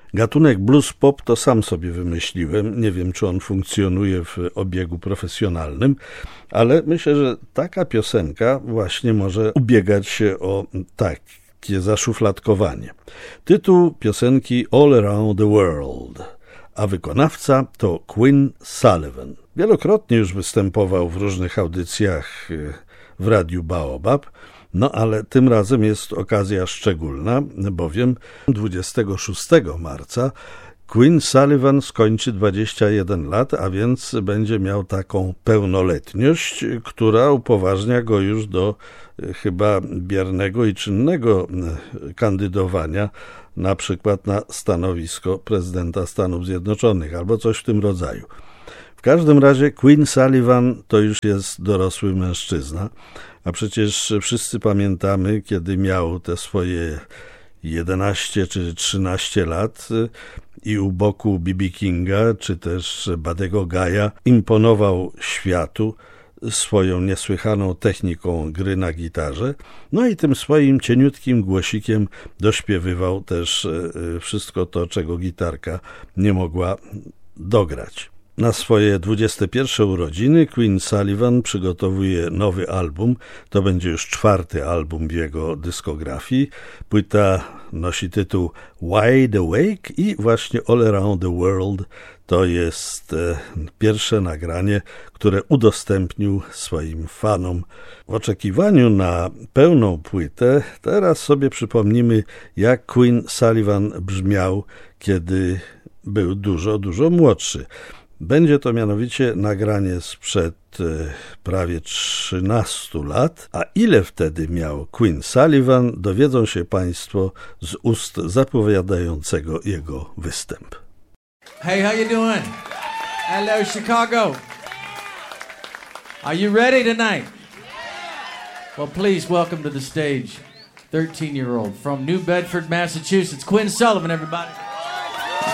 Gatunek blues pop to sam sobie wymyśliłem. Nie wiem, czy on funkcjonuje w obiegu profesjonalnym, ale myślę, że taka piosenka właśnie może ubiegać się o takie zaszufladkowanie. Tytuł piosenki All Around the World, a wykonawca to Quinn Sullivan. Wielokrotnie już występował w różnych audycjach w Radiu Baobab, no ale tym razem jest okazja szczególna, bowiem 26 marca Quinn Sullivan skończy 21 lat, a więc będzie miał taką pełnoletność, która upoważnia go już do chyba biernego i czynnego kandydowania, na przykład na stanowisko prezydenta Stanów Zjednoczonych albo coś w tym rodzaju. W każdym razie Quinn Sullivan to już jest dorosły mężczyzna, a przecież wszyscy pamiętamy, kiedy miał te swoje 11 czy 13 lat i u boku B.B. Kinga czy też Buddego Guy'a imponował światu swoją niesłychaną techniką gry na gitarze, no i tym swoim cieniutkim głosikiem dośpiewywał też wszystko to, czego gitarka nie mogła dograć. Na swoje 21 urodziny Quinn Sullivan przygotowuje nowy album. To będzie już 4. album w jego dyskografii. Płyta nosi tytuł Wide Awake i właśnie All Around the World to jest pierwsze nagranie, które udostępnił swoim fanom. W oczekiwaniu na pełną płytę teraz sobie przypomnimy, jak Quinn Sullivan brzmiał, kiedy był dużo młodszy. Będzie to mianowicie nagranie sprzed prawie 13 lat, a ile wtedy miał Quinn Sullivan, dowiedzą się Państwo z ust zapowiadającego jego występ. Hey, how you doing? Hello, Chicago. Are you ready tonight? Well, please welcome to the stage 13-year-old from New Bedford, Massachusetts, Quinn Sullivan, everybody.